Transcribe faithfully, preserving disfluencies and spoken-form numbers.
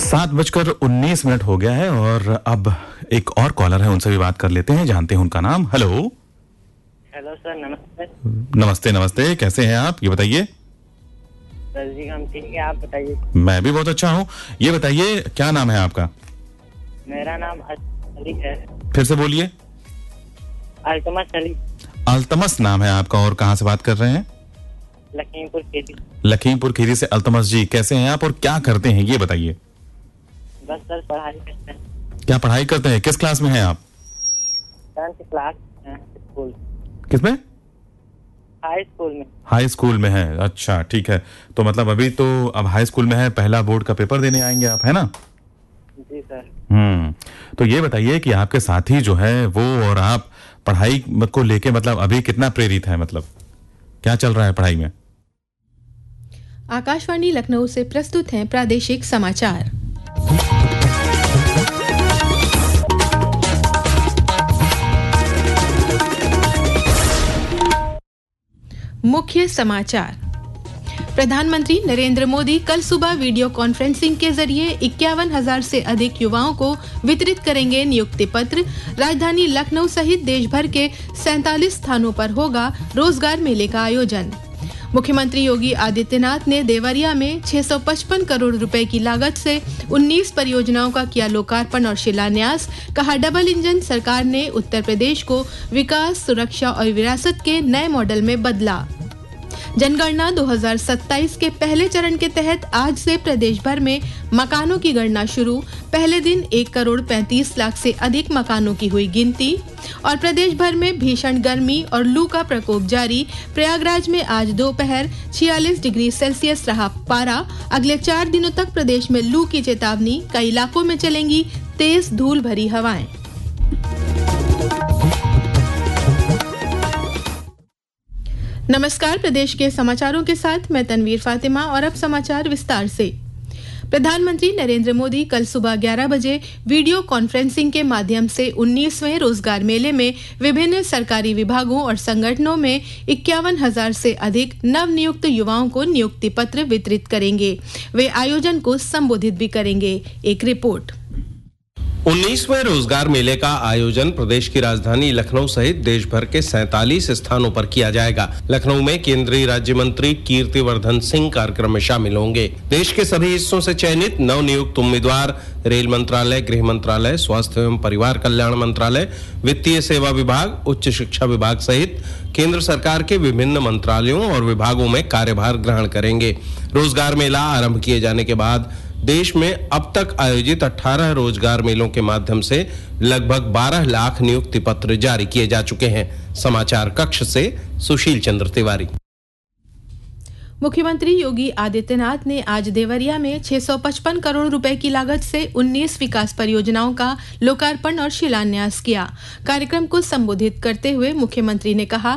सात बजकर उन्नीस मिनट हो गया है और अब एक और कॉलर है, उनसे भी बात कर लेते हैं, जानते हैं उनका नाम। हेलो हेलो सर, नमस्ते। नमस्ते नमस्ते, कैसे हैं आप, ये बताइए। सर जी हम ठीक है, आप बताइए। मैं भी बहुत अच्छा हूँ। ये बताइए क्या नाम है आपका? मेरा नाम अली है। फिर से बोलिए। अल्तमस अली। अल्तमस नाम है आपका, और कहाँ से बात कर रहे हैं? लखीमपुर खीरी। लखीमपुर खीरी से अल्तमस जी, कैसे हैं आप और क्या करते हैं ये बताइए। बस सर पढ़ाई करते हैं। क्या पढ़ाई करते हैं, किस क्लास में हैं आप? टेंथ क्लास में, स्कूल। किसमें? हाई स्कूल में। हाई स्कूल में है, अच्छा ठीक है। तो मतलब अभी तो अब हाई स्कूल में है, पहला बोर्ड का पेपर देने आएंगे आप, है ना? जी सर। हम्म तो ये बताइए कि आपके साथी जो है वो और आप पढ़ाई को लेके मतलब अभी कितना प्रेरित है, मतलब क्या चल रहा है पढ़ाई में? आकाशवाणी लखनऊ से प्रस्तुत हैं प्रादेशिक समाचार। मुख्य समाचार। प्रधानमंत्री नरेंद्र मोदी कल सुबह वीडियो कॉन्फ्रेंसिंग के जरिए इक्यावन हजार से अधिक युवाओं को वितरित करेंगे नियुक्ति पत्र। राजधानी लखनऊ सहित देश भर के सैंतालीस स्थानों पर होगा रोजगार मेले का आयोजन। मुख्यमंत्री योगी आदित्यनाथ ने देवरिया में छह सौ पचपन करोड़ रुपए की लागत से उन्नीस परियोजनाओं का किया लोकार्पण और शिलान्यास। कहा, डबल इंजन सरकार ने उत्तर प्रदेश को विकास, सुरक्षा और विरासत के नए मॉडल में बदला। जनगणना दो हज़ार सत्ताईस के पहले चरण के तहत आज से प्रदेश भर में मकानों की गणना शुरू। पहले दिन एक करोड़ पैंतीस लाख से अधिक मकानों की हुई गिनती। और प्रदेश भर में भीषण गर्मी और लू का प्रकोप जारी। प्रयागराज में आज दोपहर छियालीस डिग्री सेल्सियस रहा पारा। अगले चार दिनों तक प्रदेश में लू की चेतावनी। कई इलाकों में चलेंगी तेज धूल भरी हवाएं। नमस्कार, प्रदेश के समाचारों के साथ मैं तनवीर फातिमा और अब समाचार विस्तार से। प्रधानमंत्री नरेंद्र मोदी कल सुबह ग्यारह बजे वीडियो कॉन्फ्रेंसिंग के माध्यम से उन्नीसवें रोजगार मेले में विभिन्न सरकारी विभागों और संगठनों में इक्यावन हजार से अधिक नवनियुक्त युवाओं को नियुक्ति पत्र वितरित करेंगे। वे आयोजन को संबोधित भी करेंगे। एक रिपोर्ट। उन्नीसवें रोजगार मेले का आयोजन प्रदेश की राजधानी लखनऊ सहित देश भर के सैंतालीस स्थानों पर किया जाएगा। लखनऊ में केंद्रीय राज्य मंत्री कीर्तिवर्धन सिंह कार्यक्रम में शामिल होंगे। देश के सभी हिस्सों से चयनित नवनियुक्त उम्मीदवार रेल मंत्रालय, गृह मंत्रालय, स्वास्थ्य एवं परिवार कल्याण मंत्रालय, वित्तीय सेवा विभाग, उच्च शिक्षा विभाग सहित केंद्र सरकार के विभिन्न मंत्रालयों और विभागों में कार्यभार ग्रहण करेंगे। रोजगार मेला आरंभ किए जाने के बाद देश में अब तक आयोजित अठारह रोजगार मेलों के माध्यम से लगभग बारह लाख नियुक्ति पत्र जारी किए जा चुके हैं। समाचार कक्ष से सुशील चंद्र तिवारी। मुख्यमंत्री योगी आदित्यनाथ ने आज देवरिया में छह सौ पचपन करोड़ रुपए की लागत से उन्नीस विकास परियोजनाओं का लोकार्पण और शिलान्यास किया। कार्यक्रम को संबोधित करते हुए मुख्यमंत्री ने कहा